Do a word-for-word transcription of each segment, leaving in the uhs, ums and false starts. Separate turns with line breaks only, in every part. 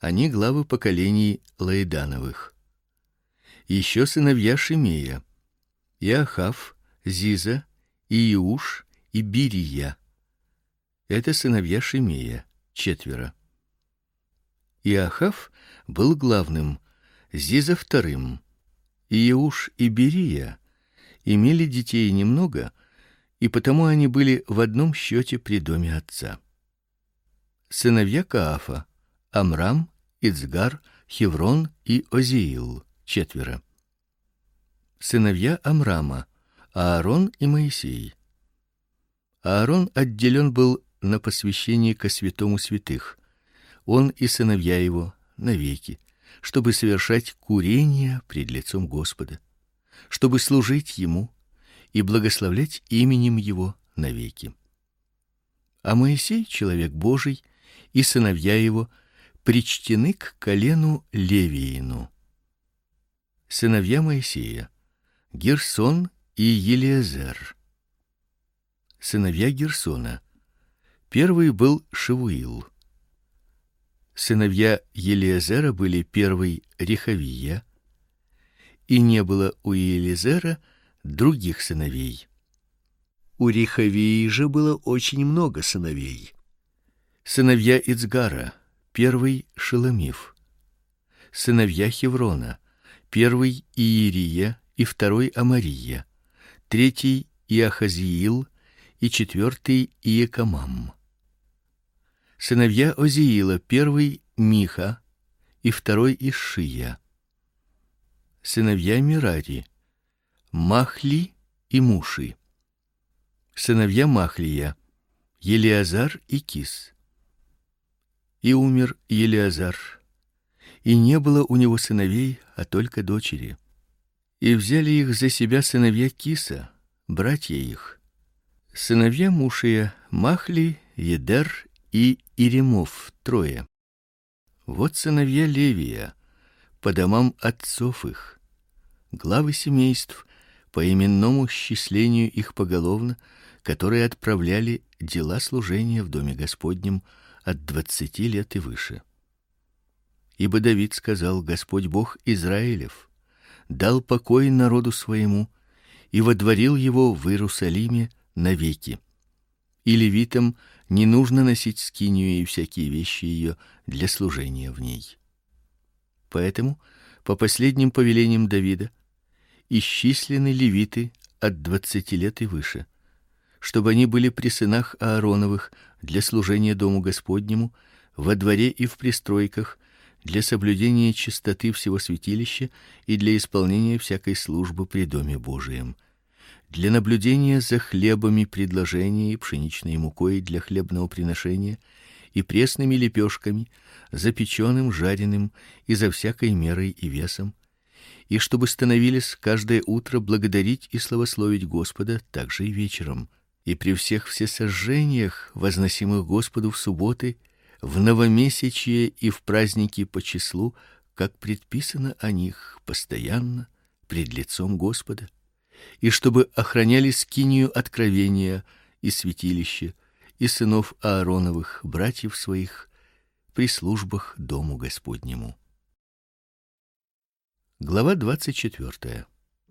Они главы поколений Лаидановых. Еще сыновья Шимея: Иохав, Зиза, Иуш и Бирия. Это сыновья Шимея, четверо. Иохав был главным, Зиза вторым. Иуш и Бирия имели детей немного, и потому они были в одном счете при доме отца. Сыновья Каафа: Амрам, Ицгар, Хеврон и Озиил, четверо. Сыновья Амрама: Аарон и Моисей. Аарон отделен был на посвящение ко святому святых, он и сыновья его навеки, чтобы совершать курение пред лицом Господа, чтобы служить ему и благословлять именем его навеки. А Моисей, человек Божий, и сыновья его причтены к колену Левиину. Сыновья Моисея: Герсон и Елиезер. Сыновья Герсона: первый был Шевуил. Сыновья Елиезера были: первый Рехавия, и не было у Елиезера других сыновей. У Рехавии же было очень много сыновей. Сыновья Ицгара: первый Шеломиф. Сыновья Хеврона: первый Иерия и второй Амария, третий Иахазиил и четвертый Иекамам. Сыновья Озиила: первый Миха и второй Ишия. Сыновья Мерари: Махли и Муши. Сыновья Махлия: Елиазар и Кис. И умер Елиазар, и не было у него сыновей, а только дочери. И взяли их за себя сыновья Киса, братья их. Сыновья Мушия: Махли, Едер и Иремов, трое. Вот сыновья Левия по домам отцов их, главы семейств по именному счислению их поголовно, которые отправляли дела служения в доме Господнем от двадцати лет и выше. Ибо Давид сказал: Господь Бог Израилев дал покой народу своему и водворил его в Иерусалиме навеки. И левитам не нужно носить скинию и всякие вещи ее для служения в ней. Поэтому по последним повелениям Давида исчислены левиты от двадцати лет и выше, чтобы они были при сынах Аароновых для служения дому Господнему во дворе и в пристройках, для соблюдения чистоты всего святилища и для исполнения всякой службы при доме Божием, для наблюдения за хлебами предложения и пшеничной мукой для хлебного приношения и пресными лепешками, запеченным, жареным и за всякой мерой и весом, и чтобы становились каждое утро благодарить и славословить Господа также и вечером, и при всех всесожжениях, возносимых Господу в субботы, в новомесячие и в праздники по числу, как предписано о них постоянно пред лицом Господа, и чтобы охраняли скинию откровения и святилище и сынов Аароновых, братьев своих, при службах дому Господнему. Глава двадцать четвёртая.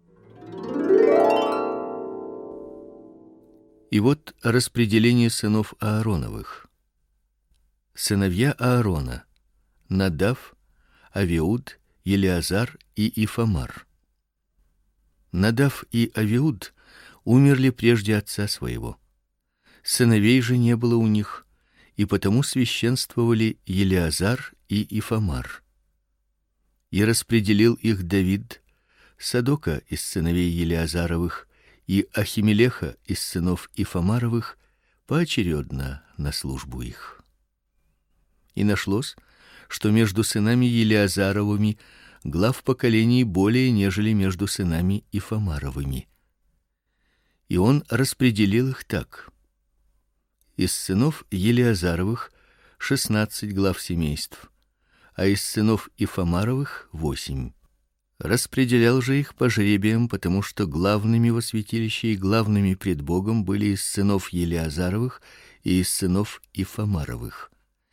И вот распределение сынов Аароновых. Сыновья Аарона: Надав, Авиуд, Елиазар и Ифамар. Надав и Авиуд умерли прежде отца своего. Сыновей же не было у них, и потому священствовали Елиазар и Ифамар. И распределил их Давид: Садока из сыновей Елиазаровых и Ахимелеха из сынов Ифамаровых поочередно на службу их. И нашлось, что между сынами Елиазаровыми глав поколений более, нежели между сынами Ифамаровыми. И он распределил их так: из сынов Елиазаровых шестнадцать глав семейств, а из сынов Ифамаровых восемь. Распределял же их по жребиям, потому что главными во святилище и главными пред Богом были из сынов Елиазаровых и из сынов Ифамаровых.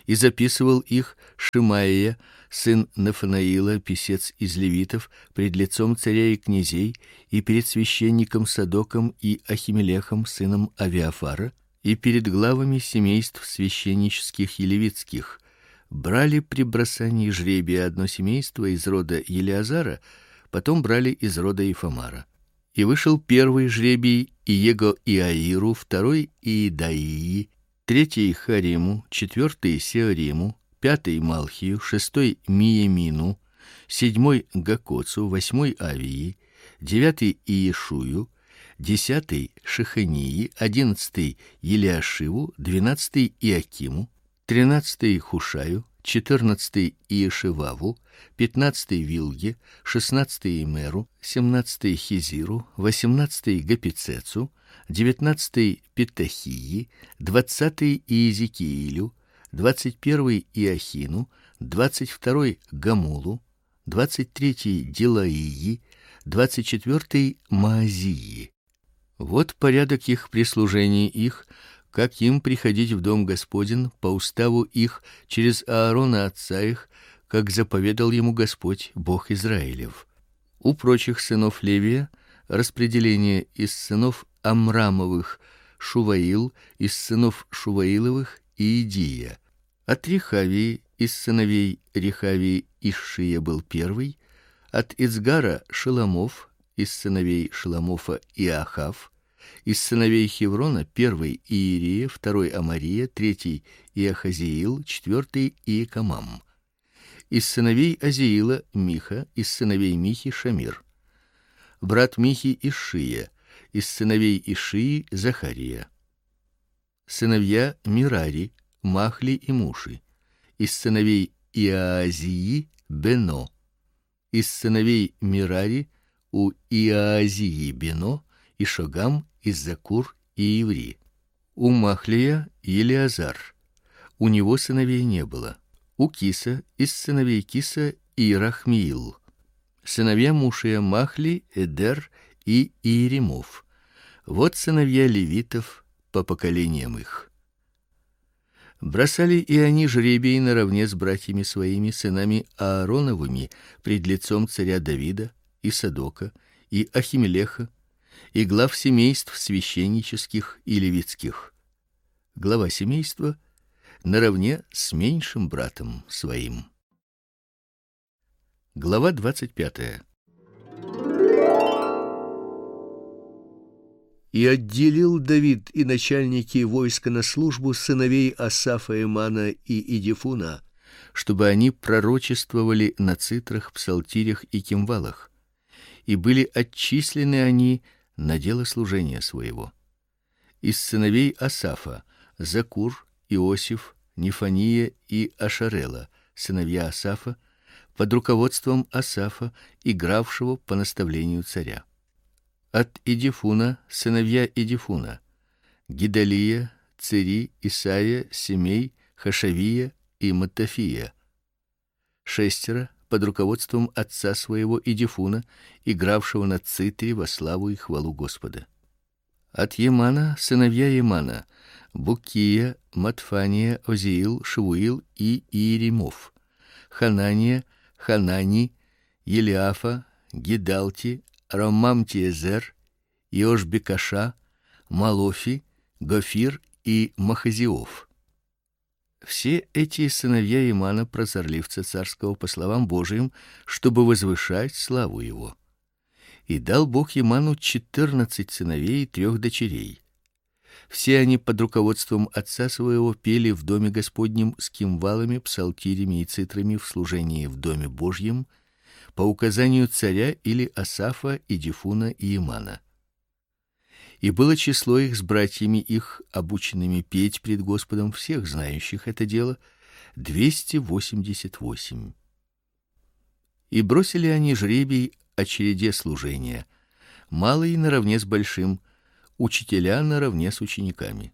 И записывал их Шимаия, сын Нафанаила, писец из левитов, пред лицом царя и князей, и перед священником Садоком и Ахимелехом, сыном Авиафара, и перед главами семейств священнических и левитских. Брали при бросании жребия одно семейство из рода Елиазара, потом брали из рода Ифамара. И вышел первый жребий Иего Иаиру, второй Иедаии, третий Хариму, четвертый Сеориму, пятый Малхию, шестой Миемину, седьмой Гакоцу, восьмой Авии, девятый Иешую, десятый Шехании, одиннадцатый Елиашиву, двенадцатый Иакиму, тринадцатый Хушаю, четырнадцатый Иешиваву, пятнадцатый Вилге, шестнадцатый Имеру, семнадцатый Хизиру, восемнадцатый Гапицецу, девятнадцатый Петахии, двадцатый Иезекиилю, двадцать первый Иохину, двадцать второй Гамулу, двадцать третий Дилаии, двадцать четвертый Маазии. Вот порядок их прислужений их, как им приходить в дом Господень по уставу их через Аарона отца их, как заповедал ему Господь, Бог Израилев. У прочих сынов Левия распределение из сынов Амрамовых Шуваил, из сынов Шуваиловых Иедия. От Рехавии из сыновей Рехавии Ишшия был первый, от Ицгара Шеломов, из сыновей Шеломофа Иахав, из сыновей Хеврона первый Иерия, второй Амария, третий Иахазиил, четвертый Иекамам. Из сыновей Азиила Миха, из сыновей Михи Шамир. Брат Михи Ишия, из сыновей Ишии Захария. Сыновья Мирари, Махли и Муши. Из сыновей Иаазии Бено. Из сыновей Мирари у Иаазии Бено и Шогам, из Закур и Иври. У Махлия Елиазар. У него сыновей не было. У Киса из сыновей Киса Ирахмиил. Сыновья Мушия Махли, Эдер и Иеремов. Вот сыновья левитов по поколениям их. Бросали и они жребий наравне с братьями своими, сынами Аароновыми, пред лицом царя Давида и Садока и Ахимелеха, и глав семейств священнических и левитских. Глава семейства наравне с меньшим братом своим. Глава двадцать пятая. И отделил Давид и начальники войска на службу сыновей Асафа, Эмана и Идифуна, чтобы они пророчествовали на цитрах, псалтирях и кимвалах, и были отчислены они на дело служения своего. Из сыновей Асафа Закур, Иосиф, Нефания и Ашарела, сыновья Асафа, под руководством Асафа, игравшего по наставлению царя. От Идифуна сыновья Идифуна: Гидалия, Цери, Исаия, Семей, Хашавия и Матафия. Шестеро под руководством отца своего Идифуна, игравшего на цитре во славу и хвалу Господа. От Емана сыновья Емана: Букия, Матфания, Озиил, Шевуил и Иеремов. Ханания, Ханани, Елиафа, Гидалти, Рамамтиезер, Иошбекаша, Малофи, Гофир и Махазиов. Все эти сыновья Имана, прозорливца царского, по словам Божиим, чтобы возвышать славу его. И дал Бог Иману четырнадцать сыновей и трех дочерей. Все они под руководством отца своего пели в доме Господнем с кимвалами, псалтирями и цитрами в служении в доме Божьем по указанию царя или Асафа, Идифуна и Имана. И было число их с братьями их, обученными петь пред Господом, всех знающих это дело, двести восемьдесят восемь. И бросили они жребий о череде служения, малый наравне с большим, учителя наравне с учениками.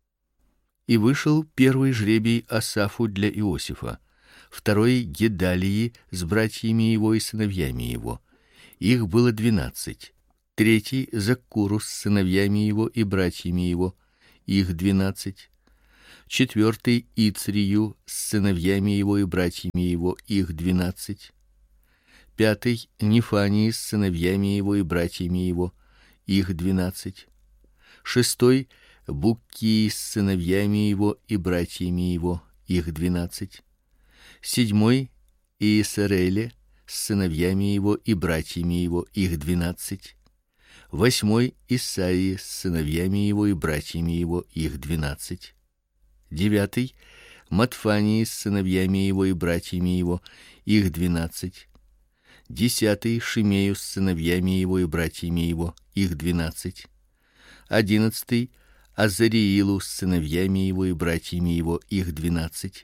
И вышел первый жребий Асафу для Иосифа, второй Гедалии с братьями его и сыновьями его. Их было двенадцать. Третий Закуру с сыновьями его и братьями его. Их двенадцать. четвертый Ицрию с сыновьями его и братьями его, их двенадцать. Пятый Нефании с сыновьями его и братьями его, их двенадцать. Шестой Буккии с сыновьями его и братьями его, их двенадцать. Седьмой Иесареле с сыновьями его и братьями его, их двенадцать. Восьмой Исаии с сыновьями его и братьями его, их двенадцать. Девятый Матфании с сыновьями его и братьями его, их двенадцать. Десятый Шимею с сыновьями его и братьями его, их двенадцать. Одиннадцатый Азариилу с сыновьями его и братьями его, их двенадцать.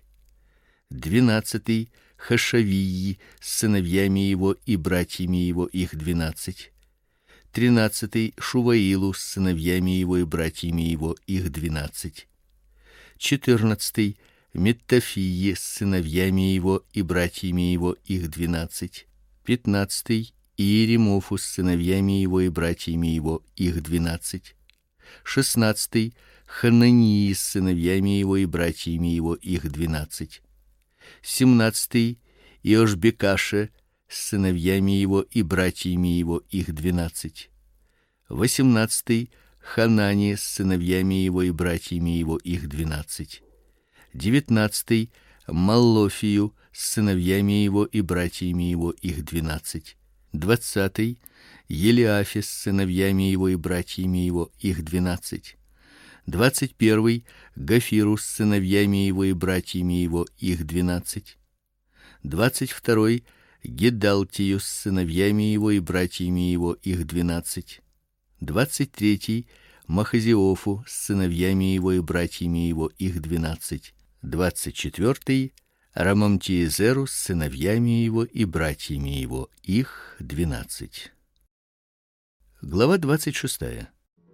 Двенадцатый Хашавии с сыновьями его и братьями его, их двенадцать. Тринадцатый Шуваилу с сыновьями его и братьями его, их двенадцать. Четырнадцатый Меттафии с сыновьями его и братьями его, их двенадцать. Пятнадцатый Иеремофу с сыновьями его и братьями его, их двенадцать. Шестнадцатый Ханании с сыновьями его и братьями его, их двенадцать. Семнадцатый Иошбекаше с сыновьями его и братьями его, их двенадцать. Восемнадцатый Ханани с сыновьями его и братьями его, их двенадцать. Девятнадцатый Маллофию с сыновьями его и братьями его, их двенадцать. Двадцатый Елиафе с сыновьями его и братьями его, их двенадцать. Двадцать первый Гафиру с сыновьями его и братьями его, их двенадцать. Двадцать второй Гедалтию с сыновьями его и братьями его, их двенадцать. Двадцать третий Махазиофу с сыновьями его и братьями его, их двенадцать. Двадцать четвертый Рамамтиезеру с сыновьями его и братьями его, их двенадцать. Глава двадцать шестая.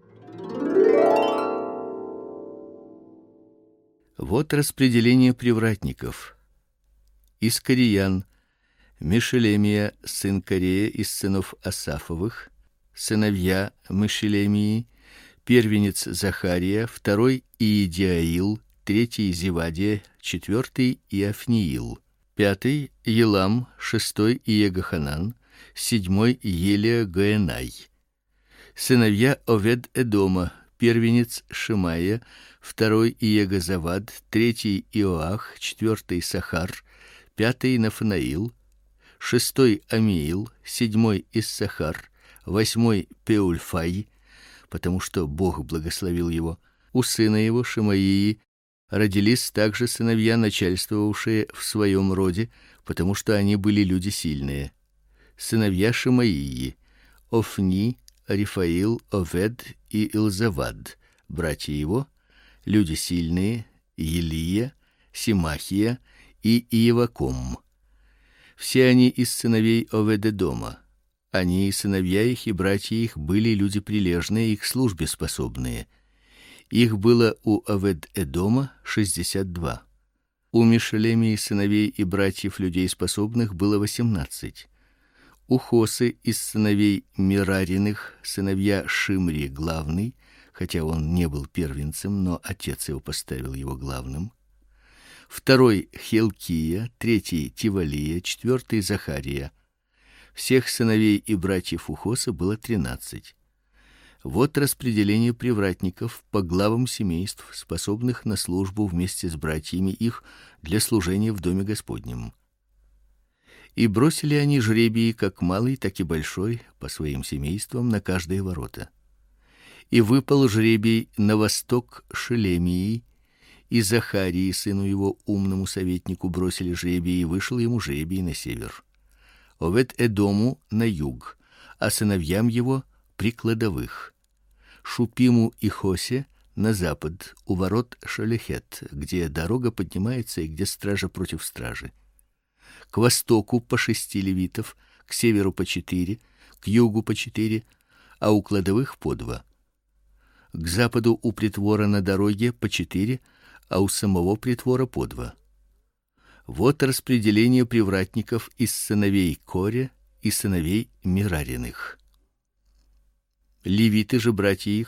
Вот распределение привратников. Искариян, Мешелемия, сын Корея из сынов Асафовых, сыновья Мешелемии, первенец Захария, второй Иедиаил, третий Зевадия, четвертый Иофниил, пятый Елам, шестой Иегоханан, седьмой Елия Гаенай. Сыновья Овед-Эдома, первенец Шимая, второй Иегозавад, третий Иоах, четвертый Сахар, пятый Нафанаил, шестой Амиил, седьмой Иссахар, восьмой Пеульфай, потому что Бог благословил его. У сына его Шимаии родились также сыновья, начальствовавшие в своем роде, потому что они были люди сильные. Сыновья Шимаии: Офни, Рифаил, Овед и Илзавад. Братья его: люди сильные, Елия, Симахия и Иеваком. Все они из сыновей Овед-Эдома. Они и сыновья их и братья их были люди прилежные и к службе способные. Их было у Овед-Эдома шестьдесят два. У Мешелемии сыновей и братьев людей способных было восемнадцать. У Хосы из сыновей Мирариных сыновья Шимри главный, хотя он не был первенцем, но отец его поставил его главным. Второй Хилкия, третий Тивалия, четвертый Захария. Всех сыновей и братьев у Хосы было тринадцать. Вот распределение привратников по главам семейств, способных на службу вместе с братьями их для служения в доме Господнем. И бросили они жребии, как малый, так и большой, по своим семействам на каждые ворота. И выпал жребий на восток Шелемии, и Захарии, сыну его, умному советнику, бросили жребий, и вышел ему жребий на север. Овед-Эдому на юг, а сыновьям его при кладовых. Шупиму и Хосе на запад, у ворот Шалехет, где дорога поднимается и где стража против стражи. К востоку по шести левитов, к северу по четыре, к югу по четыре, а у кладовых по два. К западу у притвора на дороге по четыре, а у самого притвора по два. Вот распределение привратников из сыновей Коре и сыновей Мирариных. Левиты же, братья их,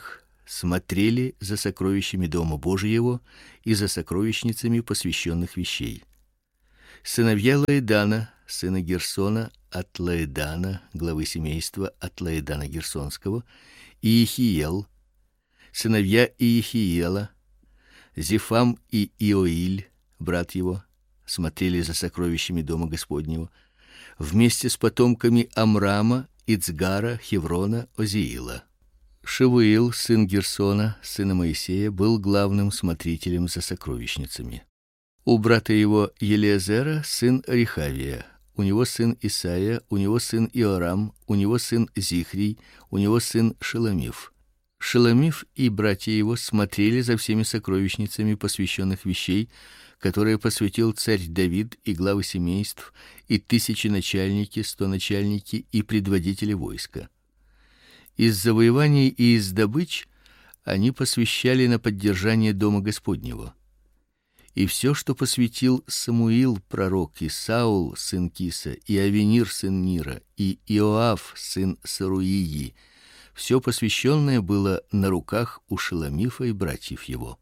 смотрели за сокровищами дома Божьего и за сокровищницами посвященных вещей. Сыновья Лаэдана, сына Герсона, от Лаэдана, главы семейства от Лаэдана Герсонского, Иехиел, сыновья Иехиела, Зефам и Иоиль, брат его, смотрели за сокровищами дома Господнего, вместе с потомками Амрама, Ицгара, Хеврона, Озиила. Шевуил, сын Герсона, сына Моисея, был главным смотрителем за сокровищницами. У брата его Елиезера сын Рехавия, у него сын Исаия, у него сын Иорам, у него сын Зихрий, у него сын Шеломиф. Шеломиф и братья его смотрели за всеми сокровищницами посвященных вещей, которые посвятил царь Давид, и главы семейств, и тысячи начальники, сто начальники и предводители войска. Из завоеваний и из добыч они посвящали на поддержание дома Господнего. И все, что посвятил Самуил пророк, и Саул сын Киса, и Авенир сын Нира, и Иоав сын Саруии, все посвященное было на руках у Шеломифа и братьев его.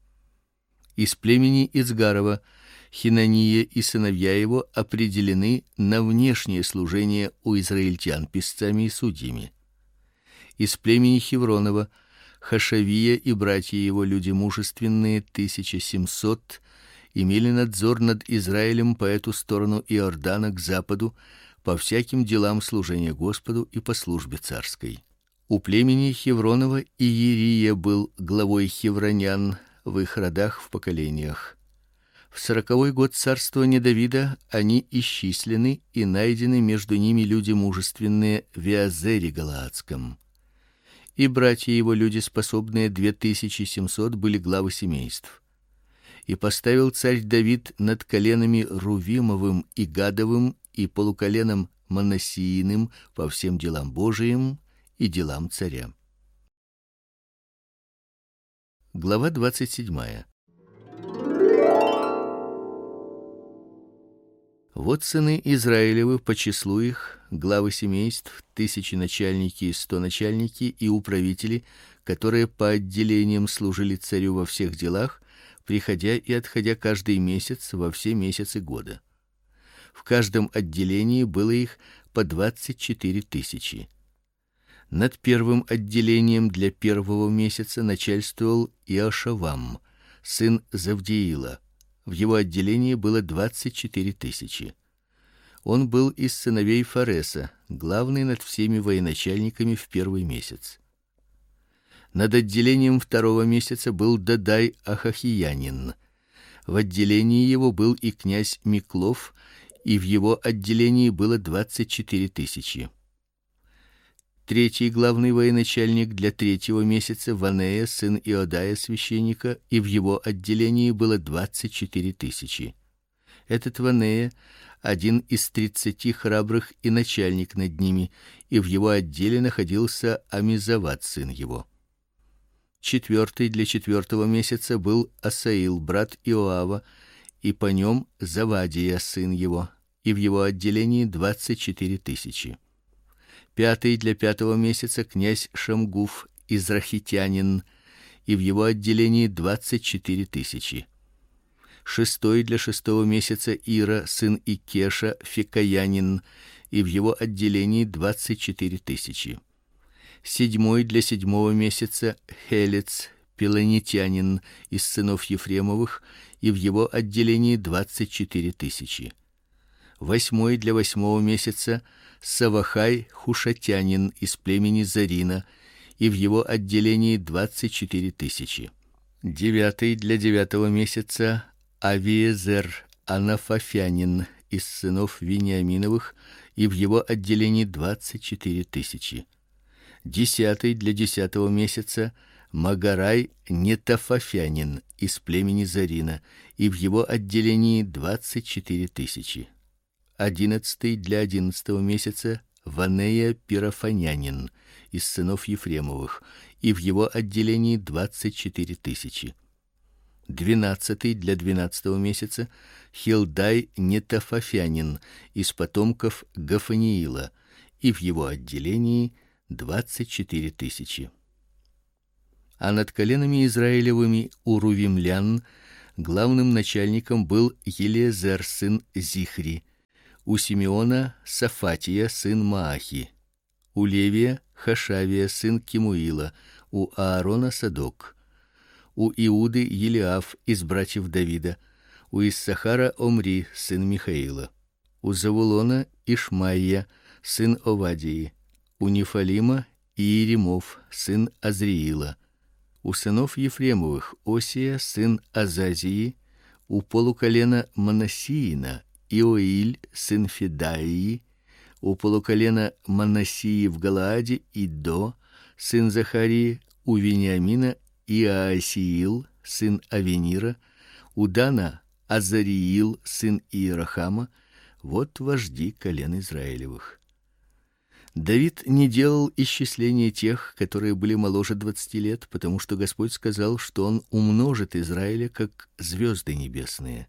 Из племени Ицгарова Хинания и сыновья его определены на внешнее служение у израильтян писцами и судьями. Из племени Хевронова Хашавия и братья его, люди мужественные, тысяча семьсот, имели надзор над Израилем по эту сторону Иордана к западу, по всяким делам служения Господу и по службе царской. У племени Хевронова Иерия был главой хевронян в их родах в поколениях. В сороковой год царствования Давида они исчислены и найдены между ними люди мужественные в Иазере Галаадском. И братья его, люди способные, две тысячи семьсот, были главы семейств. И поставил царь Давид над коленами Рувимовым и Гадовым и полуколеном Манассииным по всем делам Божиим и делам царя. Глава двадцать седьмая. Вот сыны Израилевы по числу их, главы семейств, тысячи начальники, сто начальники и управители, которые по отделениям служили царю во всех делах, приходя и отходя каждый месяц во все месяцы года. В каждом отделении было их по двадцать четыре тысячи. Над первым отделением для первого месяца начальствовал Иошавам, сын Завдиила. В его отделении было двадцать четыре тысячи. Он был из сыновей Фареса, главный над всеми военачальниками в первый месяц. Над отделением второго месяца был Дадай Ахахиянин. В отделении его был и князь Миклов, и в его отделении было двадцать четыре тысячи. Третий главный военачальник для третьего месяца Ванея, сын Иодая священника, и в его отделении было двадцать четыре тысячи. Этот Ванея один из тридцати храбрых и начальник над ними, и в его отделе находился Амизават, сын его. Четвертый для четвертого месяца был Асаил, брат Иоава, и по нем Завадия, сын его, и в его отделении двадцать четыре тысячи. Пятый для пятого месяца князь Шамгуф, израхитянин, и в его отделении двадцать четыре тысячи. Шестой для шестого месяца Ира, сын Икеша, фикаянин, и в его отделении двадцать четыре тысячи. Седьмой для седьмого месяца Хелец, пелонитянин, из сынов Ефремовых, и в его отделении двадцать четыре тысячи. Восьмой для восьмого месяца Савахай, хушатянин, из племени Зарина, и в его отделении двадцать четыре тысячи. Девятый для девятого месяца Авиезер, анафафянин, из сынов Вениаминовых, и в его отделении двадцать четыре тысячи. Десятый для десятого месяца Магарай, нетафафянин, из племени Зарина, и в его отделении двадцать четыре тысячи. Одиннадцатый для одиннадцатого месяца Ванея пирафанянин, из сынов Ефремовых, и в его отделении двадцать четыре тысячи. Двенадцатый для двенадцатого месяца Хилдай нетафафянин, из потомков Гафаниила, и в его отделении двадцать четыре тысячи. А над коленами Израилевыми у рувимлян главным начальником был Елиезер сын Зихри, у Симеона Сафатия сын Маахи, у Левия Хашавия сын Кимуила, у Аарона Садок, у Иуды Елиаф из братьев Давида, у Иссахара Омри сын Михаила, у Завулона Ишмаия сын Овадии, у Нефалима Иеремов сын Азриила, у сынов Ефремовых Осия сын Азазии, у полуколена Манассиина Иоиль сын Федаии, у полуколена Манассии в Галааде Идо сын Захарии, у Вениамина Иоасиил сын Авенира, у Дана Азариил сын Иерахама. Вот вожди колен Израилевых. Давид не делал исчисления тех, которые были моложе двадцати лет, потому что Господь сказал, что он умножит Израиля как звезды небесные.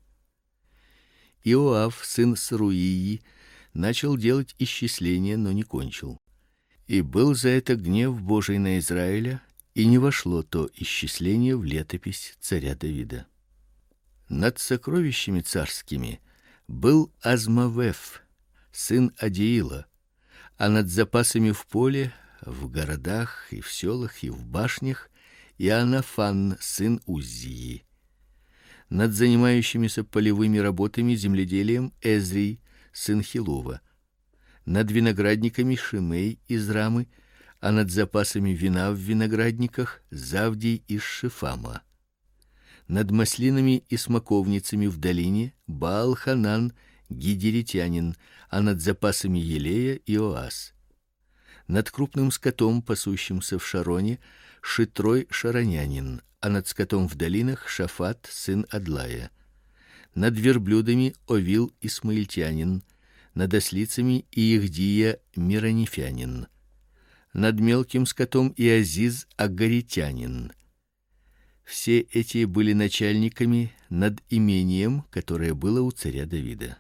Иоав сын Саруии начал делать исчисления, но не кончил. И был за это гнев Божий на Израиля, и не вошло то исчисление в летопись царя Давида. Над сокровищами царскими был Азмавев сын Адиила, а над запасами в поле, в городах и в селах и в башнях Иоанафан сын Уззии. Над занимающимися полевыми работами, земледелием Эзрий сын Хилува. Над виноградниками Шимей из Рамы, а над запасами вина в виноградниках Завдий из Шифама. Над маслинами и смоковницами в долине Баал-Ханан гидеритянин, а над запасами елея Иоас. Над крупным скотом, пасущимся в Шароне, Шитрой шаронянин, а над скотом в долинах Шафат сын Адлая. Над верблюдами Овил исмаильтянин, над ослицами Иехдия миронифянин. Над мелким скотом Иазиз агаритянин. Все эти были начальниками над имением, которое было у царя Давида.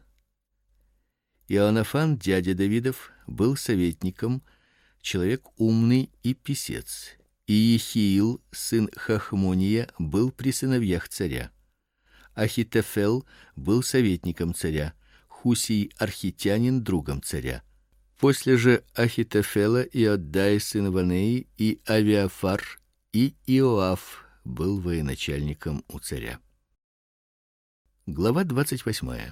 Иоанафан, дядя Давидов, был советником, человек умный и писец. И Иехиил, сын Хахмония, был при сыновьях царя. Ахитофел был советником царя, Хусий архитянин другом царя. После же Ахитофела Иоддай сын Ванеи и Авиафар и Иоав был военачальником у царя. Глава двадцать восьмая.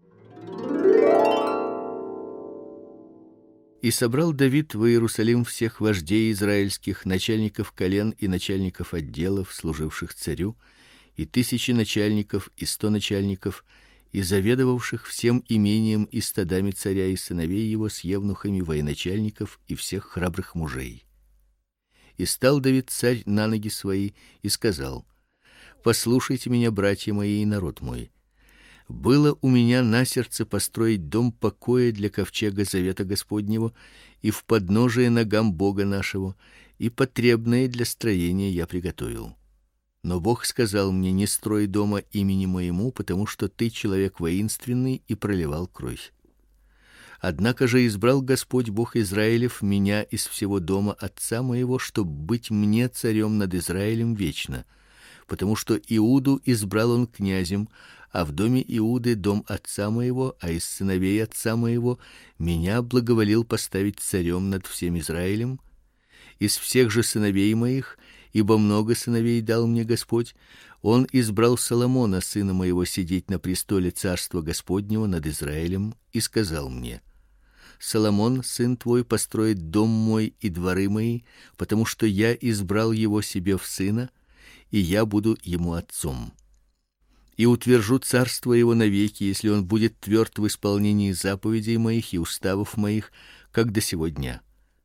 И собрал Давид в Иерусалим всех вождей израильских, начальников колен и начальников отделов, служивших царю, и тысячи начальников, и сто начальников, и заведовавших всем имением и стадами царя и сыновей его с евнухами военачальников и всех храбрых мужей. И стал Давид царь на ноги свои и сказал: послушайте меня, братья мои и народ мой. Было у меня на сердце построить дом покоя для ковчега завета Господнего и в подножие ногам Бога нашего, и потребное для строения я приготовил. Но Бог сказал мне: не строй дома имени моему, потому что ты человек воинственный и проливал кровь. Однако же избрал Господь Бог Израилев меня из всего дома отца моего, чтобы быть мне царем над Израилем вечно, потому что Иуду избрал он князем, а в доме Иуды дом отца моего, а из сыновей отца моего меня благоволил поставить царем над всем Израилем. Из всех же сыновей моих, ибо много сыновей дал мне Господь, он избрал Соломона, сына моего, сидеть на престоле царства Господнего над Израилем, и сказал мне: Соломон, сын твой, построит дом мой и дворы мои, потому что я избрал его себе в сына, и я буду ему отцом. И утвержу царство его навеки, если он будет тверд в исполнении заповедей моих и уставов моих, как до сего дня.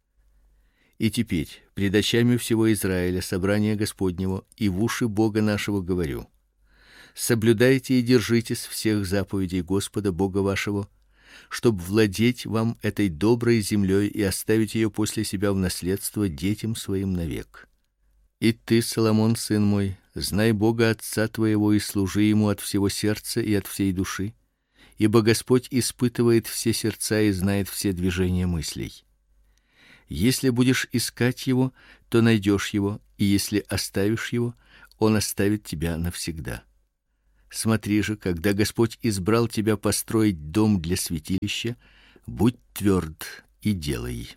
И теперь пред очами всего Израиля, собрания Господнего, и в уши Бога нашего говорю: соблюдайте и держитесь всех заповедей Господа Бога вашего, чтобы владеть вам этой доброй землей и оставить ее после себя в наследство детям своим навек. И ты, Соломон, сын мой, знай Бога отца твоего и служи ему от всего сердца и от всей души, ибо Господь испытывает все сердца и знает все движения мыслей. Если будешь искать его, то найдешь его, и если оставишь его, он оставит тебя навсегда. Смотри же, когда Господь избрал тебя построить дом для святилища, будь тверд и делай.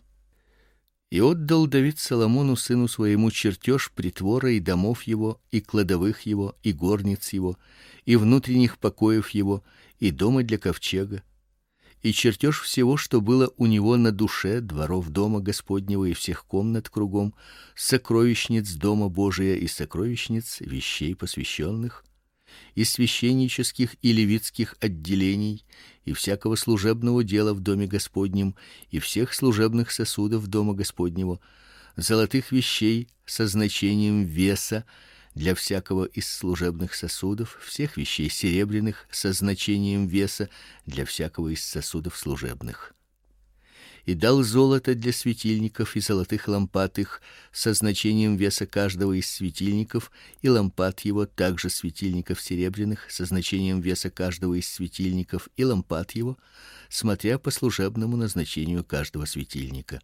И отдал Давид Соломону сыну своему чертеж притвора и домов его, и кладовых его, и горниц его, и внутренних покоев его, и дома для ковчега, и чертеж всего, что было у него на душе, дворов дома Господнего и всех комнат кругом, сокровищниц дома Божия и сокровищниц вещей посвященных, и священнических и левитских отделений, и всякого служебного дела в доме Господнем, и всех служебных сосудов дома Господнего, золотых вещей со значением веса для всякого из служебных сосудов, всех вещей серебряных со значением веса для всякого из сосудов служебных. И дал золото для светильников и золотых лампад их со значением веса каждого из светильников, и лампад его, также светильников серебряных со значением веса каждого из светильников, и лампад его, смотря по служебному назначению каждого светильника.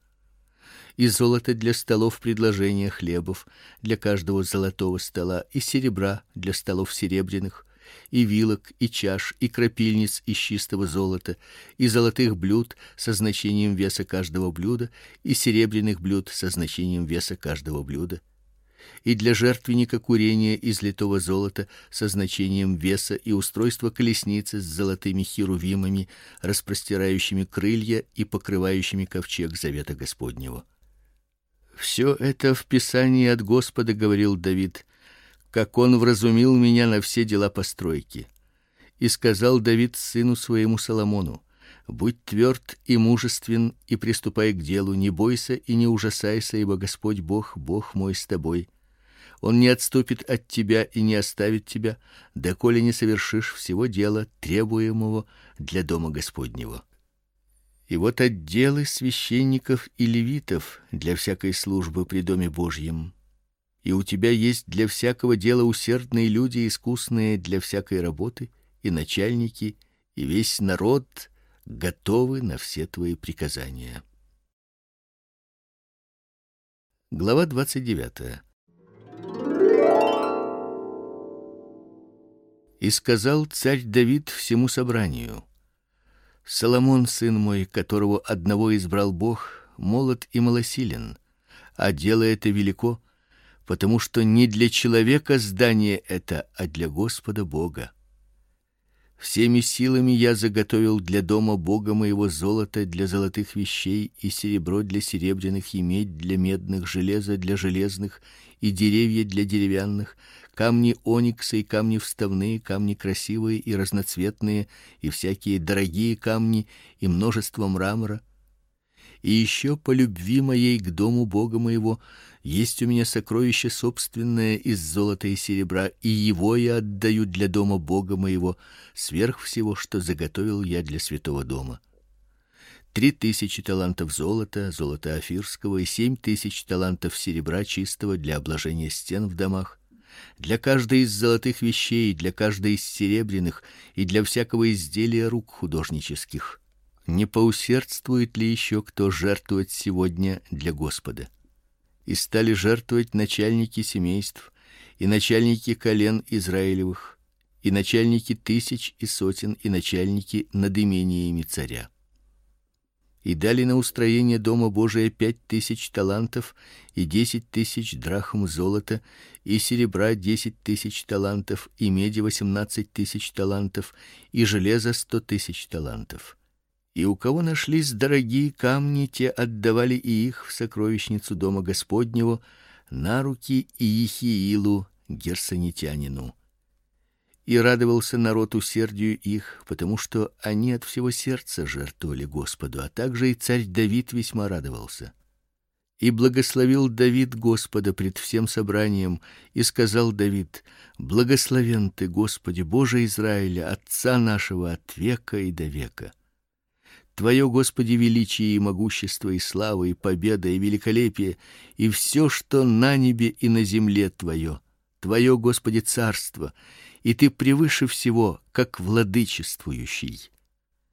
И золото для столов предложения хлебов, для каждого золотого стола, и серебра для столов серебряных, и вилок, и чаш, и крапильниц из чистого золота, и золотых блюд со значением веса каждого блюда, и серебряных блюд со значением веса каждого блюда, и для жертвенника курения из литого золота со значением веса, и устройство колесницы с золотыми херувимами, распростирающими крылья и покрывающими ковчег завета Господнего. Все это в Писании от Господа, говорил Давид, как он вразумил меня на все дела постройки. И сказал Давид сыну своему Соломону: будь тверд и мужествен, и приступай к делу, не бойся и не ужасайся, ибо Господь Бог, Бог мой с тобой. Он не отступит от тебя и не оставит тебя, доколе не совершишь всего дела, требуемого для дома Господнего. И вот отделы священников и левитов для всякой службы при доме Божьем. И у тебя есть для всякого дела усердные люди, искусные для всякой работы, и начальники, и весь народ готовы на все твои приказания. Глава двадцать девятая. И сказал царь Давид всему собранию: Соломон, сын мой, которого одного избрал Бог, молод и малосилен, а дело это велико, потому что не для человека здание это, а для Господа Бога. Всеми силами я заготовил для дома Бога моего золото для золотых вещей, и серебро для серебряных, и медь для медных, железо для железных, и деревья для деревянных, камни оникса и камни вставные, камни красивые и разноцветные, и всякие дорогие камни, и множество мрамора. И еще по любви моей к дому Бога моего есть у меня сокровище собственное из золота и серебра, и его я отдаю для дома Бога моего сверх всего, что заготовил я для святого дома. Три тысячи талантов золота, золота офирского, и семь тысяч талантов серебра чистого для обложения стен в домах, для каждой из золотых вещей, для каждой из серебряных, и для всякого изделия рук художнических. Не поусердствует ли еще кто жертвовать сегодня для Господа? И стали жертвовать начальники семейств, и начальники колен Израилевых, и начальники тысяч и сотен, и начальники над имениями царя. И дали на устроение дома Божия пять тысяч талантов и десять тысяч драхм золота, и серебра десять тысяч талантов, и меди восемнадцать тысяч талантов, и железа сто тысяч талантов. И у кого нашлись дорогие камни, те отдавали и их в сокровищницу дома Господнего на руки Иехиилу герсонитянину. И радовался народ усердию их, потому что они от всего сердца жертвовали Господу, а также и царь Давид весьма радовался. И благословил Давид Господа пред всем собранием, и сказал Давид: благословен ты, Господи, Боже Израиля, отца нашего от века и до века. Твое, Господи, величие и могущество и слава и победа и великолепие и все, что на небе и на земле твое. Твое, Господи, царство, и ты превыше всего, как владычествующий.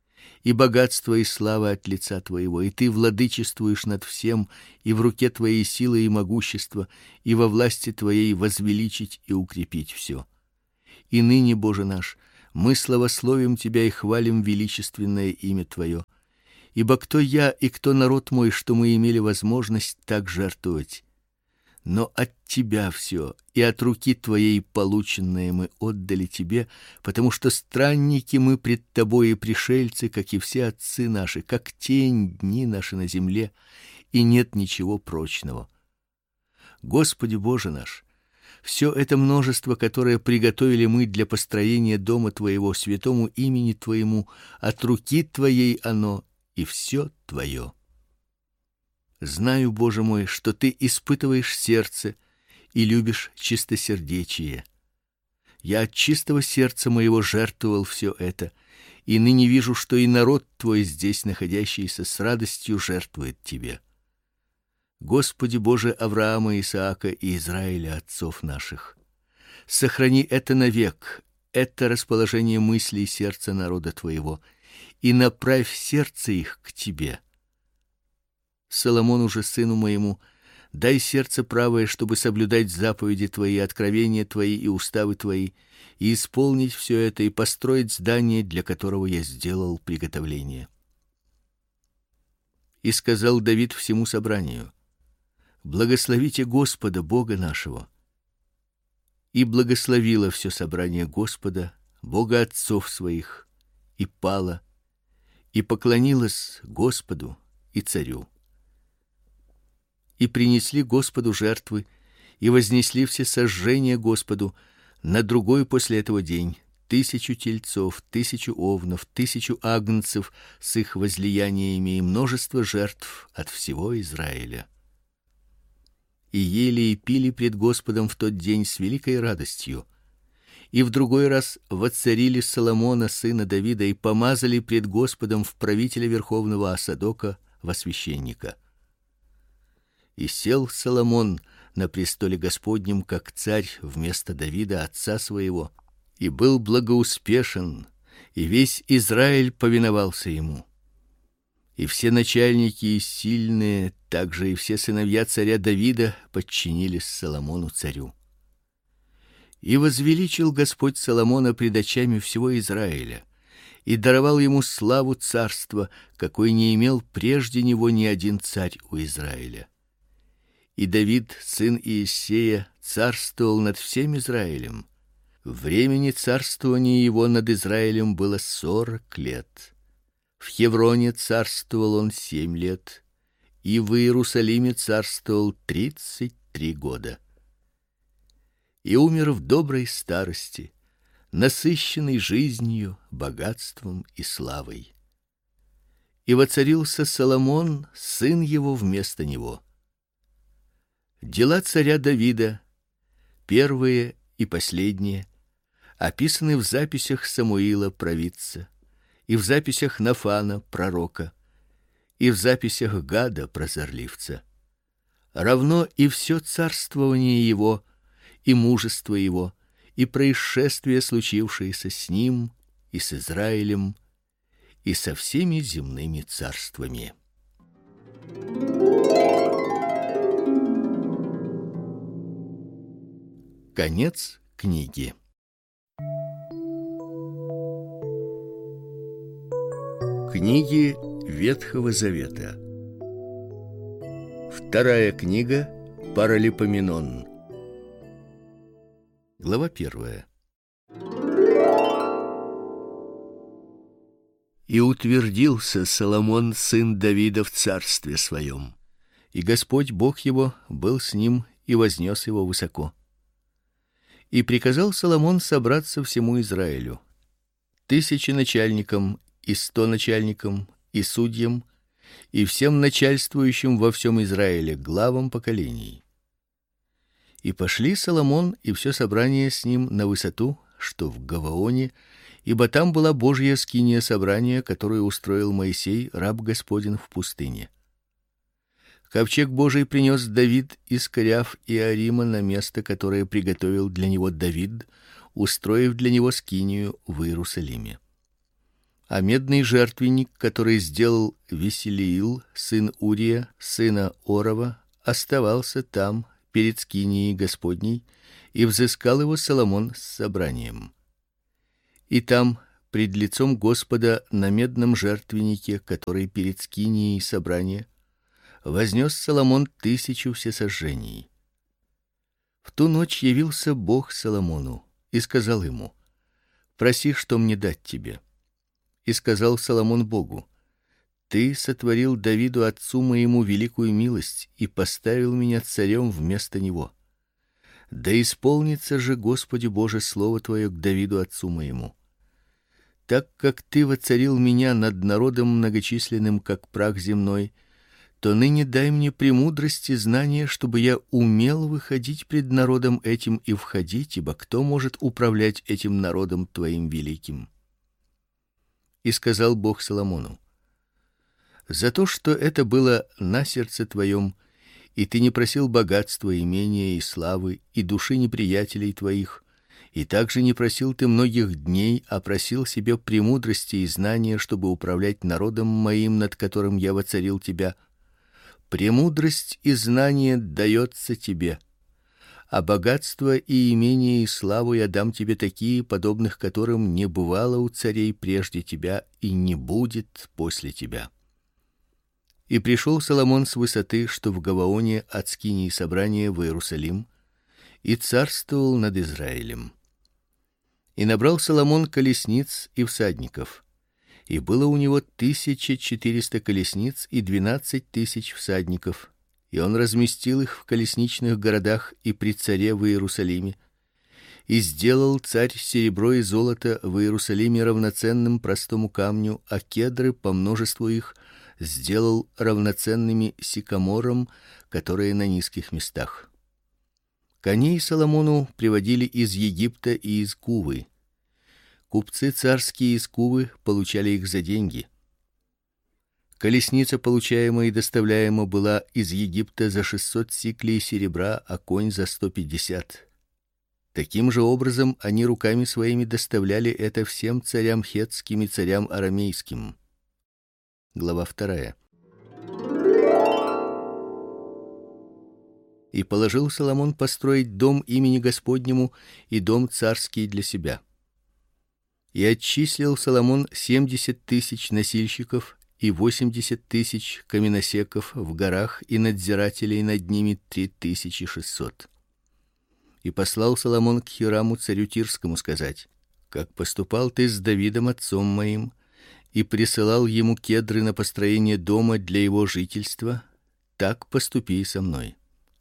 и богатство и слава от лица твоего, и ты владычествуешь над всем, и в руке твоей сила и могущество, и во власти твоей возвеличить и укрепить все. И ныне, Боже наш, мы славословим тебя и хвалим величественное имя твое. Ибо кто я и кто народ мой, что мы имели возможность так жертвовать? Но от тебя все, и от руки твоей полученное мы отдали тебе, потому что странники мы пред тобой и пришельцы, как и все отцы наши, как тень дни наши на земле, и нет ничего прочного. Господи Боже наш, все это множество, которое приготовили мы для построения дома твоего, святому имени твоему, от руки твоей оно, и все твое. Знаю, Боже мой, что ты испытываешь сердце и любишь чистосердечие. Я от чистого сердца моего жертвовал все это, и ныне вижу, что и народ твой здесь находящийся с радостью жертвует тебе. Господи Боже Авраама, Исаака и Израиля, отцов наших, сохрани это навек, это расположение мыслей и сердца народа твоего, и направь сердце их к тебе. Соломону же, сыну моему, дай сердце правое, чтобы соблюдать заповеди твои, откровения твои и уставы твои, и исполнить все это, и построить здание, для которого я сделал приготовление. И сказал Давид всему собранию: благословите Господа, Бога нашего. И благословило все собрание Господа, Бога отцов своих, и пало, и поклонилось Господу и царю. И принесли Господу жертвы, и вознесли все сожжения Господу на другой после этого день тысячу тельцов, тысячу овнов, тысячу агнцев с их возлияниями и множество жертв от всего Израиля. И ели и пили пред Господом в тот день с великой радостью. И в другой раз воцарили Соломона сына Давида и помазали пред Господом в правителя верховного, а Садока во священника. И сел Соломон на престоле Господнем как царь вместо Давида отца своего, и был благоуспешен, и весь Израиль повиновался ему. И все начальники и сильные, также и все сыновья царя Давида подчинились Соломону царю. И возвеличил Господь Соломона пред очами всего Израиля, и даровал ему славу царства, какой не имел прежде него ни один царь у Израиля. И Давид, сын Иессея, царствовал над всем Израилем. Времени царствования его над Израилем было сорок лет. В Хевроне царствовал он семь лет, и в Иерусалиме царствовал тридцать три года. И умер в доброй старости, насыщенный жизнью, богатством и славой. И воцарился Соломон, сын его, вместо него. Дела царя Давида, первые и последние, описаны в записях Самуила провидца, и в записях Нафана пророка, и в записях Гада прозорливца. Равно и все царствование его, и мужество его, и происшествия, случившиеся с ним и с Израилем, и со всеми земными царствами. Конец книги. Книги Ветхого Завета. Вторая книга Паралипоменон. Глава первая. И утвердился Соломон сын Давида в царстве своем, и Господь Бог его был с ним и вознес его высоко. И приказал Соломон собраться всему Израилю, тысячи начальникам и сто начальникам и судьям и всем начальствующим во всем Израиле, главам поколений. И пошли Соломон и все собрание с ним на высоту, что в Гаваоне, ибо там была Божья скиния собрания, которую устроил Моисей, раб Господень, в пустыне. Ковчег Божий принес Давид из Коряв и Арима на место, которое приготовил для него Давид, устроив для него скинию в Иерусалиме. А медный жертвенник, который сделал Веселиил, сын Урия, сына Орова, оставался там перед скинией Господней, и взыскал его Соломон с собранием. И там пред лицом Господа на медном жертвеннике, который перед скинией собрания, вознес Соломон тысячу всесожжений. В ту ночь явился Бог Соломону и сказал ему: проси, что мне дать тебе. И сказал Соломон Богу: ты сотворил Давиду отцу моему великую милость и поставил меня царем вместо него. Да исполнится же, Господи Боже, слово твое к Давиду отцу моему. Так как ты воцарил меня над народом многочисленным, как прах земной, то ныне дай мне премудрость и знание, чтобы я умел выходить пред народом этим и входить, ибо кто может управлять этим народом твоим великим? И сказал Бог Соломону: за то, что это было на сердце твоем, и ты не просил богатства, имения и славы, и души неприятелей твоих, и также не просил ты многих дней, а просил себе премудрости и знания, чтобы управлять народом моим, над которым я воцарил тебя. Премудрость и знание дается тебе, а богатство и имение и славу я дам тебе такие, подобных которым не бывало у царей прежде тебя и не будет после тебя. И пришел Соломон с высоты, что в Гаваоне от скинии собрания в Иерусалим, и царствовал над Израилем. И набрал Соломон колесниц и всадников, и было у него тысяча четыреста колесниц и двенадцать тысяч всадников, и он разместил их в колесничных городах и при царе в Иерусалиме. И сделал царь серебро и золото в Иерусалиме равноценным простому камню, а кедры по множеству их сделал равноценными сикаморам, которые на низких местах. Коней Соломону приводили из Египта и из Кувы. Купцы царские из Кувы получали их за деньги. Колесница, получаемая и доставляемая, была из Египта за шестьсот сиклей серебра, а конь за сто пятьдесят. Таким же образом они руками своими доставляли это всем царям хеттским и царям арамейским. Глава вторая. И положил Соломон построить дом имени Господнему и дом царский для себя. И отчислил Соломон семьдесят тысяч носильщиков и восемьдесят тысяч каменосеков в горах и надзирателей над ними три тысячи шестьсот. И послал Соломон к Хираму царю Тирскому сказать: как поступал ты с Давидом отцом моим и присылал ему кедры на построение дома для его жительства, так поступи со мной.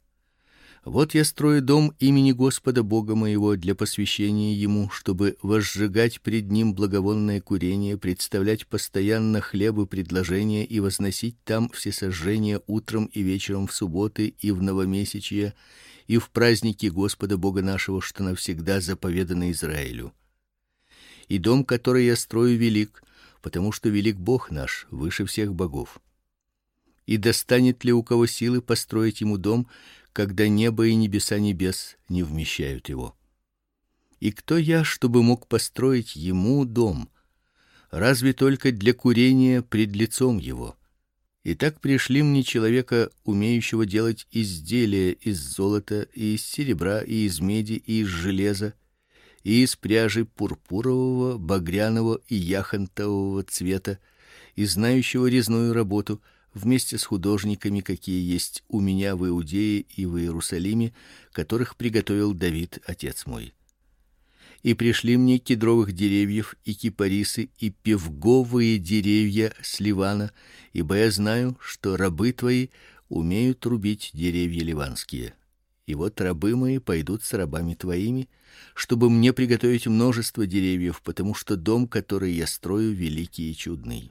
Вот я строю дом имени Господа Бога моего для посвящения ему, чтобы возжигать пред ним благовонное курение, представлять постоянно хлебы предложения и возносить там всесожжения утром и вечером в субботы и в новомесячье и в праздники Господа Бога нашего, что навсегда заповедано Израилю. И дом, который я строю, велик, потому что велик Бог наш, выше всех богов. И достанет ли у кого силы построить ему дом, когда небо и небеса небес не вмещают его? И кто я, чтобы мог построить ему дом? Разве только для курения пред лицом его? И так пришли мне человека, умеющего делать изделия из золота и из серебра и из меди и из железа и из пряжи пурпурового, багряного и яхонтового цвета, и знающего резную работу, вместе с художниками, какие есть у меня в Иудее и в Иерусалиме, которых приготовил Давид отец мой. И пришли мне кедровых деревьев и кипарисы и певговые деревья с Ливана, ибо я знаю, что рабы твои умеют рубить деревья ливанские. И вот рабы мои пойдут с рабами твоими, чтобы мне приготовить множество деревьев, потому что дом, который я строю, великий и чудный.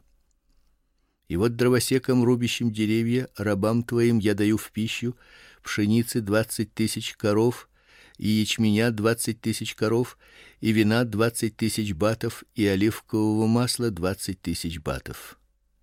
И вот дровосекам, рубящим деревья, рабам твоим я даю в пищу пшеницы двадцать тысяч коров, и ячменя двадцать тысяч коров, и вина двадцать тысяч батов, и оливкового масла двадцать тысяч батов.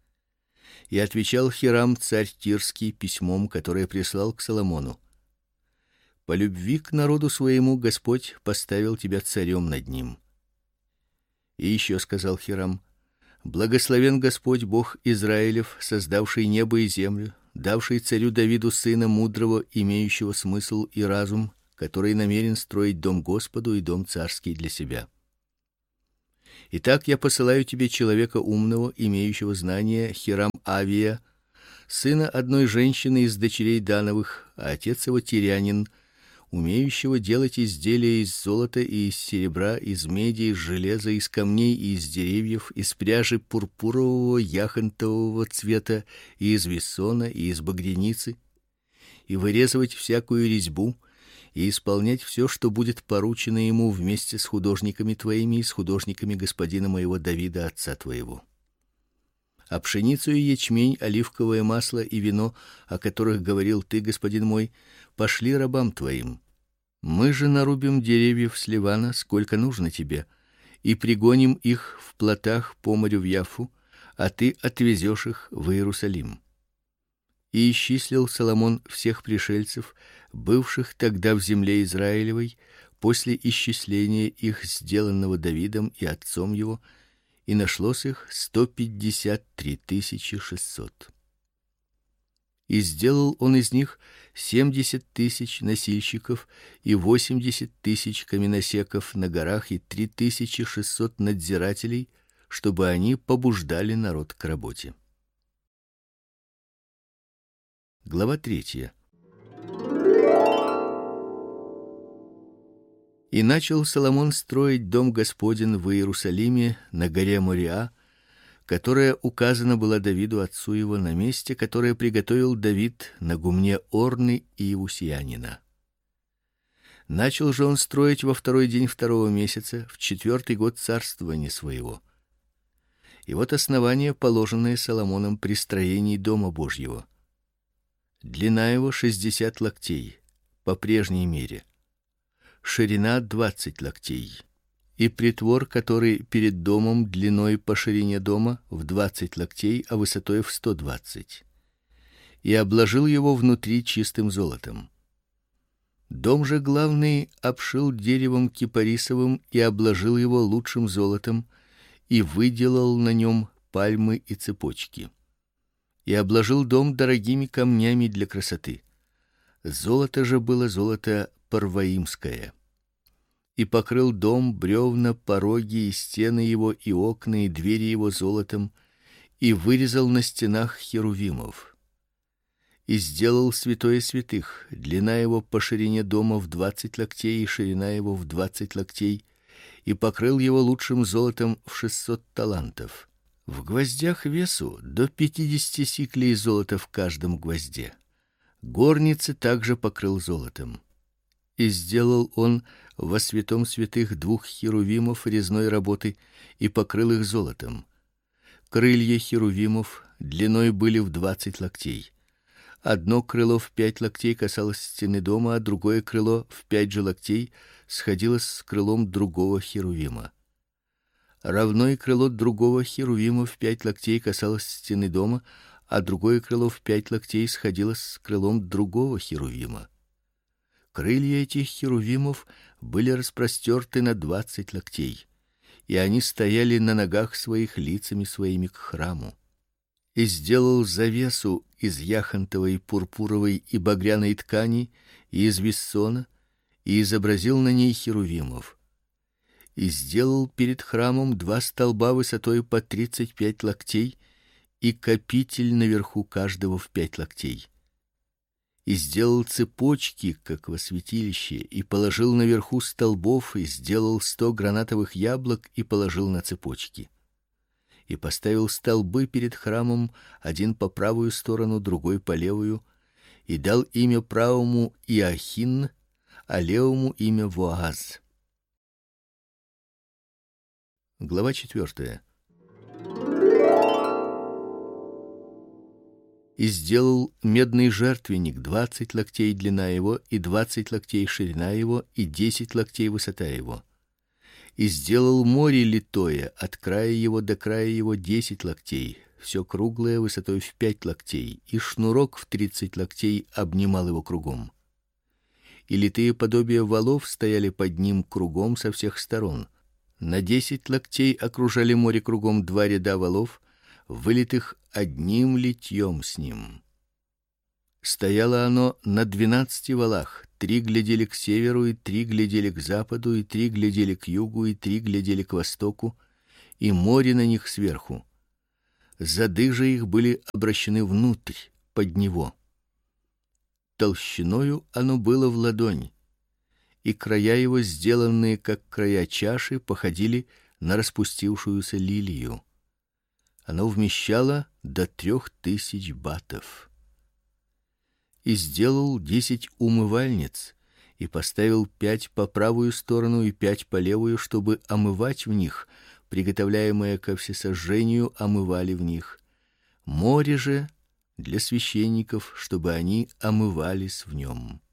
И отвечал Хирам царь Тирский письмом, которое прислал к Соломону: по любви к народу своему Господь поставил тебя царем над ним. И еще сказал Хирам: Благословен Господь Бог Израилев, создавший небо и землю, давший царю Давиду сына мудрого, имеющего смысл и разум, который намерен строить дом Господу и дом царский для себя. Итак, я посылаю тебе человека умного, имеющего знания, Хирам-Авия, сына одной женщины из дочерей Дановых, а отец его тирянин, умеющего делать изделия из золота и из серебра, из меди, из железа, из камней и из деревьев, из пряжи пурпурового, яхонтового цвета, и из вессона, и из багряницы, и вырезывать всякую резьбу, и исполнять все, что будет поручено ему вместе с художниками твоими и с художниками господина моего Давида отца твоего. А пшеницу и ячмень, оливковое масло и вино, о которых говорил ты, господин мой, пошли рабам твоим. Мы же нарубим деревьев с Ливана, сколько нужно тебе, и пригоним их в плотах по морю в Яффу, а ты отвезешь их в Иерусалим. И исчислил Соломон всех пришельцев, бывших тогда в земле Израилевой, после исчисления их, сделанного Давидом и отцом его, и нашлось их сто пятьдесят три тысячи шестьсот. И сделал он из них семьдесят тысяч носильщиков и восемьдесят тысяч каменосеков на горах и три тысячи шестьсот надзирателей, чтобы они побуждали народ к работе. Глава третья. И начал Соломон строить дом Господень в Иерусалиме на горе Мориа, которая указана была Давиду отцу его на месте, которое приготовил Давид на гумне Орны и Иусиянина. Начал же он строить во второй день второго месяца, в четвертый год царствования своего. И вот основание, положенное Соломоном при строении дома Божьего. Длина его шестьдесят локтей по прежней мере, ширина двадцать локтей, и притвор, который перед домом длиной по ширине дома в двадцать локтей, а высотой в сто двадцать. И обложил его внутри чистым золотом. Дом же главный обшил деревом кипарисовым и обложил его лучшим золотом, и выделал на нем пальмы и цепочки. И обложил дом дорогими камнями для красоты. Золото же было золото парваимское. И покрыл дом, бревна, пороги и стены его, и окна, и двери его золотом, и вырезал на стенах херувимов. И сделал святое святых, длина его по ширине дома в двадцать локтей и ширина его в двадцать локтей, и покрыл его лучшим золотом в шестьсот талантов. В гвоздях весу до пятидесяти сиклей золота в каждом гвозде. Горницы также покрыл золотом. И сделал он во святом святых двух херувимов резной работы и покрыл их золотом. Крылья херувимов длиной были в двадцать локтей. Одно крыло в пять локтей касалось стены дома, а другое крыло в пять же локтей сходилось с крылом другого херувима. Равно и крыло другого херувима в пять локтей касалось стены дома, а другое крыло в пять локтей сходилось с крылом другого херувима. Крылья этих херувимов были распростерты на двадцать локтей, и они стояли на ногах своих лицами своими к храму. И сделал завесу из яхонтовой, пурпуровой и багряной ткани и из вессона, и изобразил на ней херувимов. И сделал перед храмом два столба высотой по тридцать пять локтей и капитель наверху каждого в пять локтей. И сделал цепочки, как во святилище, и положил наверху столбов, и сделал сто гранатовых яблок и положил на цепочки. И поставил столбы перед храмом, один по правую сторону, другой по левую, и дал имя правому Иохин, а левому имя Воаз. Глава четвертая. И сделал медный жертвенник, двадцать локтей длина его и двадцать локтей ширина его и десять локтей высота его. И сделал море литое, от края его до края его десять локтей, все круглое высотой в пять локтей, и шнурок в тридцать локтей обнимал его кругом. И литые подобия валов стояли под ним кругом со всех сторон. На десять локтей окружали море кругом два ряда валов, вылитых одним литьем с ним. Стояло оно на двенадцати валах: три глядели к северу, и три глядели к западу, и три глядели к югу, и три глядели к востоку, и море на них сверху. Зады же их были обращены внутрь, под него. Толщиною оно было в ладонь, и края его, сделанные как края чаши, походили на распустившуюся лилию. Оно вмещало до трех тысяч батов. И сделал десять умывальниц, и поставил пять по правую сторону и пять по левую, чтобы омывать в них, приготовляемое ко всесожжению омывали в них. Море же для священников, чтобы они омывались в нем.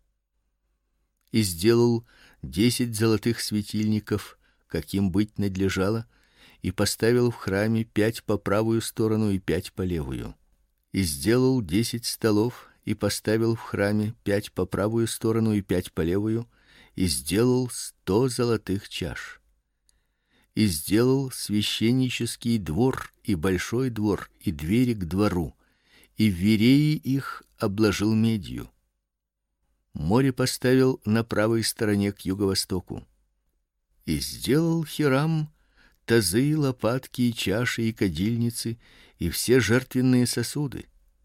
И сделал десять золотых светильников, каким быть надлежало, и поставил в храме пять по правую сторону и пять по левую. И сделал десять столов, и поставил в храме пять по правую сторону и пять по левую, и сделал сто золотых чаш. И сделал священнический двор и большой двор и двери к двору, и вереи их обложил медью. Море поставил на правой стороне к юго-востоку. И сделал Хирам тазы, лопатки и чаши и кадильницы и все жертвенные сосуды.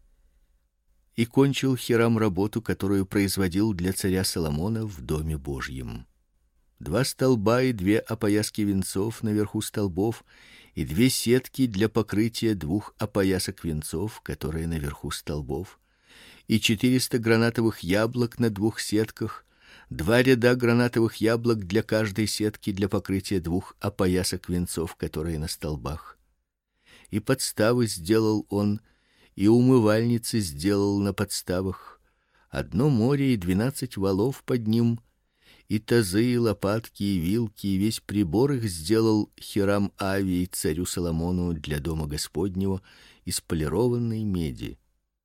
И кончил Хирам работу, которую производил для царя Соломона в доме Божьем. Два столба и две опояски венцов наверху столбов, и две сетки для покрытия двух опоясок венцов, которые наверху столбов, и четыреста гранатовых яблок на двух сетках, два ряда гранатовых яблок для каждой сетки для покрытия двух опоясок венцов, которые на столбах. И подставы сделал он, и умывальницы сделал на подставах, одно море и двенадцать валов под ним, и тазы, и лопатки, и вилки, и весь прибор их сделал Хирам Авий царю Соломону для дома Господнего из полированной меди.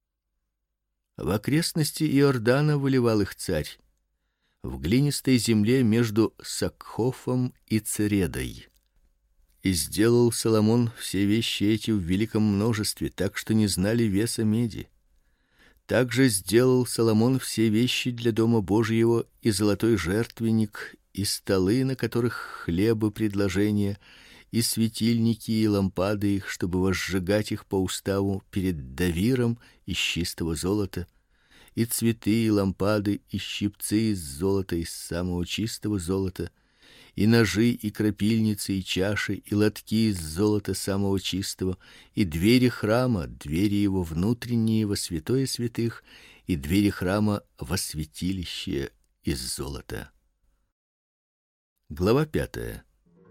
В окрестности Иордана выливал их царь в глинистой земле между Сакхофом и Цередой. И сделал Соломон все вещи эти в великом множестве, так что не знали веса меди. Также сделал Соломон все вещи для дома Божьего, и золотой жертвенник, и столы, на которых хлебы предложения, и светильники и лампады их, чтобы возжигать их по уставу перед давиром из чистого золота, и цветы и лампады и щипцы из золота, из самого чистого золота, и ножи и крапильницы и чаши и лотки из золота самого чистого, и двери храма, двери его внутренние во святое святых, и двери храма во святилище из золота. Глава пятая.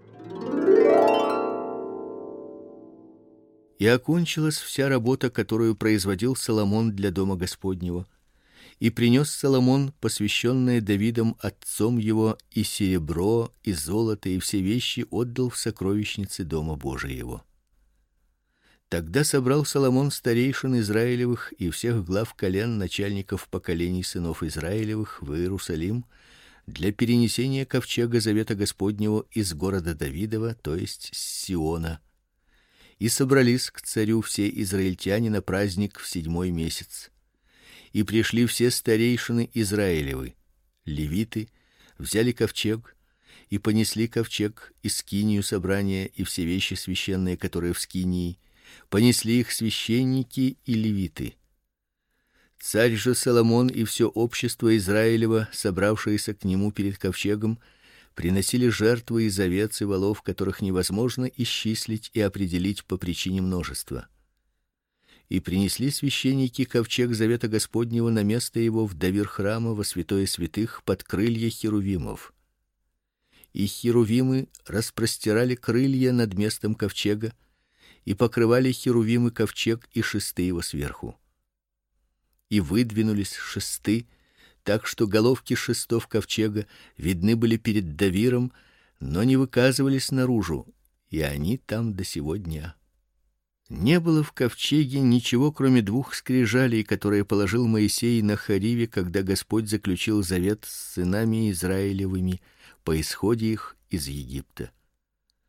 И окончилась вся работа, которую производил Соломон для дома Господнего. И принес Соломон, посвященное Давидом отцом его, и серебро, и золото, и все вещи отдал в сокровищницы дома Божиего. Тогда собрал Соломон старейшин Израилевых и всех глав колен, начальников поколений сынов Израилевых в Иерусалим для перенесения ковчега завета Господнего из города Давидова, то есть с Сиона. И собрались к царю все израильтяне на праздник в седьмой месяц. И пришли все старейшины Израилевы, левиты, взяли ковчег и понесли ковчег и скинию собрания и все вещи священные, которые в скинии, понесли их священники и левиты. Царь же Соломон и все общество Израилево, собравшееся к нему перед ковчегом, приносили жертвы из овец и волов, которых невозможно исчислить и определить по причине множества. И принесли священники ковчег завета Господнего на место его в давир храма во святое святых под крылья херувимов. И херувимы распростирали крылья над местом ковчега, и покрывали херувимы ковчег и шесты его сверху. И выдвинулись шесты, так что головки шестов ковчега видны были перед давиром, но не выказывались наружу, и они там до сего дня. Не было в ковчеге ничего, кроме двух скрижалей, которые положил Моисей на Хориве, когда Господь заключил завет с сынами Израилевыми по исходе их из Египта.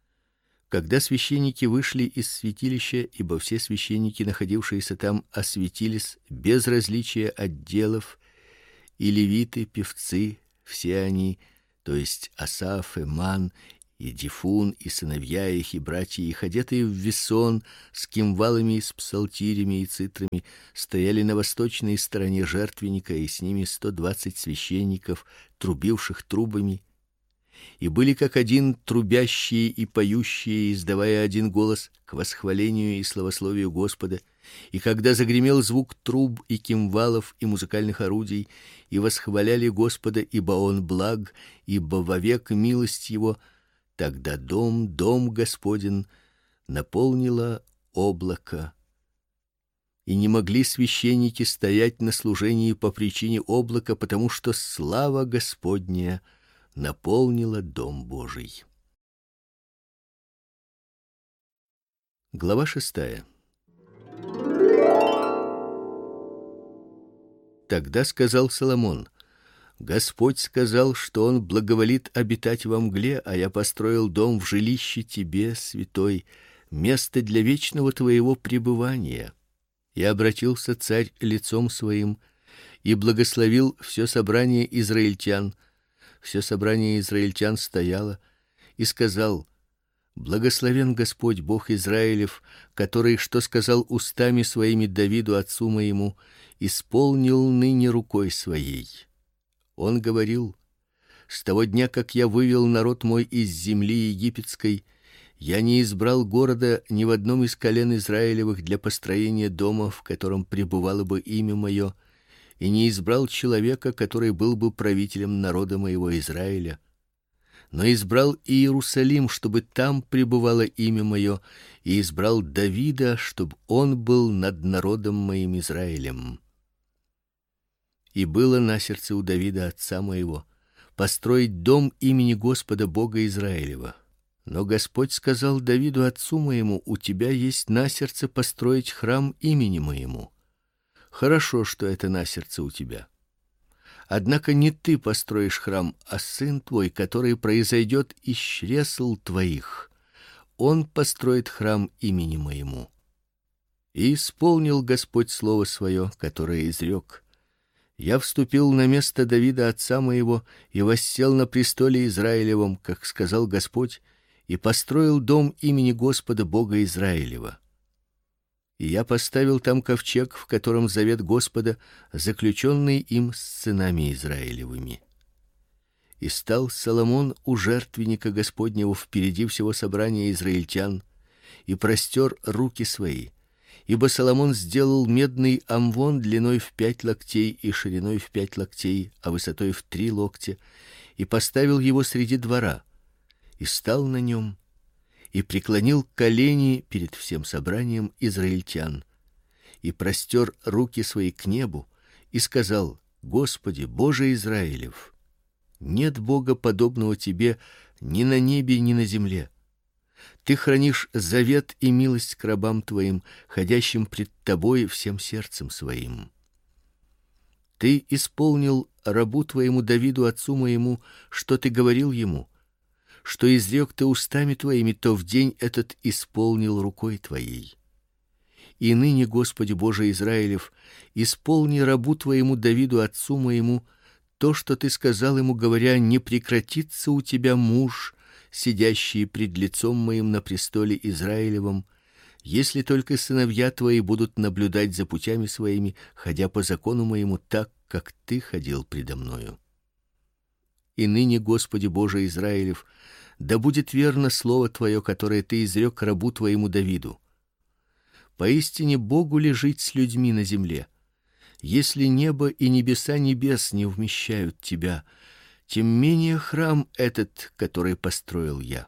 Когда священники вышли из святилища, ибо все священники, находившиеся там, осветились без различия отделов, и левиты, певцы, все они, то есть Асаф, Эман, и Дифун, и сыновья их, и братья их, одетые в весон, с кимвалами и с псалтирями и цитрами, стояли на восточной стороне жертвенника, и с ними сто двадцать священников, трубивших трубами, и были как один трубящие и поющие, издавая один голос к восхвалению и славословию Господа. И когда загремел звук труб и кимвалов и музыкальных орудий, и восхваляли Господа, ибо он благ, ибо вовек милость его, тогда дом, дом Господень наполнило облако. И не могли священники стоять на служении по причине облака, потому что слава Господня наполнила дом Божий. Глава шестая. Тогда сказал Соломон: Господь сказал, что он благоволит обитать во мгле, а я построил дом в жилище тебе, святой, место для вечного твоего пребывания. И обратился царь лицом своим и благословил все собрание израильтян. Все собрание израильтян стояло, и сказал: Благословен Господь Бог Израилев, который, что сказал устами своими Давиду отцу моему, исполнил ныне рукой своей. Он говорил: с того дня, как я вывел народ мой из земли египетской, я не избрал города ни в одном из колен Израилевых для построения дома, в котором пребывало бы имя мое, и не избрал человека, который был бы правителем народа моего Израиля, но избрал Иерусалим, чтобы там пребывало имя мое, и избрал Давида, чтобы он был над народом моим Израилем. И было на сердце у Давида отца моего построить дом имени Господа Бога Израилева. Но Господь сказал Давиду отцу моему: у тебя есть на сердце построить храм имени моему. Хорошо, что это на сердце у тебя. Однако не ты построишь храм, а сын твой, который произойдет из чресл твоих. Он построит храм имени моему. И исполнил Господь слово свое, которое изрек: я вступил на место Давида отца моего и воссел на престоле Израилевом, как сказал Господь, и построил дом имени Господа Бога Израилева. И я поставил там ковчег, в котором завет Господа, заключенный им с сынами Израилевыми. И стал Соломон у жертвенника Господнего впереди всего собрания израильтян и простер руки свои, ибо Соломон сделал медный амвон длиной в пять локтей и шириной в пять локтей, а высотой в три локтя, и поставил его среди двора, и стал на нем, и преклонил колени перед всем собранием израильтян, и простер руки свои к небу, и сказал: Господи, Боже Израилев, нет Бога подобного тебе ни на небе, ни на земле. Ты хранишь завет и милость к рабам твоим, ходящим пред тобой всем сердцем своим. Ты исполнил рабу твоему Давиду отцу моему, что ты говорил ему, что изрек ты устами твоими, то в день этот исполнил рукой твоей. И ныне, Господи Боже Израилев, исполни рабу твоему Давиду отцу моему то, что ты сказал ему, говоря: не прекратится у тебя муж, сидящий пред лицом моим на престоле Израилевом, если только сыновья твои будут наблюдать за путями своими, ходя по закону моему так, как ты ходил предо мною. И ныне, Господи Боже Израилев, да будет верно слово твое, которое ты изрек рабу твоему Давиду. Поистине Богу ли жить с людьми на земле? Если небо и небеса небес не вмещают тебя, тем менее храм этот, который построил я.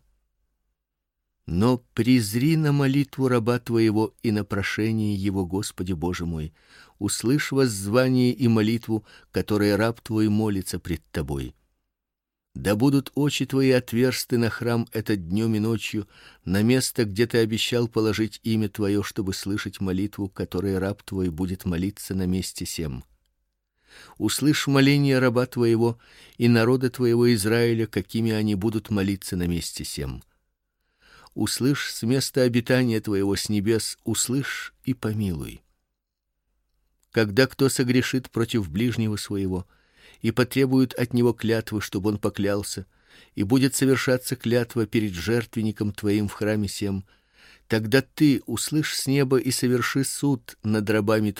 Но презри на молитву раба твоего и на прошение его, Господи Боже мой, услышь воззвание и молитву, которой раб твой молится пред тобой. Да будут очи твои отверсты на храм этот днем и ночью, на место, где ты обещал положить имя твое, чтобы слышать молитву, которой раб твой будет молиться на месте сем. Услышь моление раба твоего и народа твоего Израиля, какими они будут молиться на месте сем. услышь с места обитания твоего с небес, услышь и помилуй. Когда кто согрешит против ближнего своего и потребует от него клятвы, чтобы он поклялся, и будет совершаться клятва перед жертвенником твоим в храме сем, тогда ты услышь с неба и соверши суд над рабами твоими